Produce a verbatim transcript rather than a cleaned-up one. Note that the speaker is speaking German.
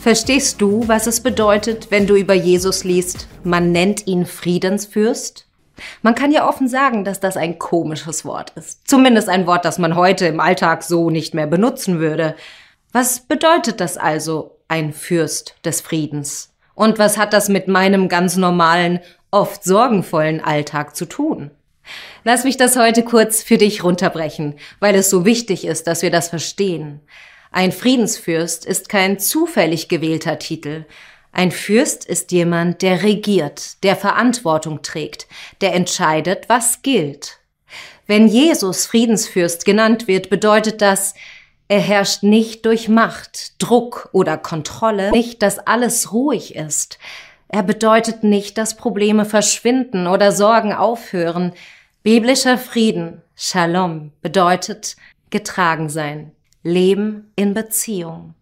Verstehst du, was es bedeutet, wenn du über Jesus liest, man nennt ihn Friedensfürst? Man kann ja offen sagen, dass das ein komisches Wort ist. Zumindest ein Wort, das man heute im Alltag so nicht mehr benutzen würde. Was bedeutet das also, ein Fürst des Friedens? Und was hat das mit meinem ganz normalen, oft sorgenvollen Alltag zu tun? Lass mich das heute kurz für dich runterbrechen, weil es so wichtig ist, dass wir das verstehen. Ein Friedensfürst ist kein zufällig gewählter Titel. Ein Fürst ist jemand, der regiert, der Verantwortung trägt, der entscheidet, was gilt. Wenn Jesus Friedensfürst genannt wird, bedeutet das, er herrscht nicht durch Macht, Druck oder Kontrolle, nicht, dass alles ruhig ist. Er bedeutet nicht, dass Probleme verschwinden oder Sorgen aufhören. Biblischer Frieden, Shalom, bedeutet getragen sein, Leben in Beziehung.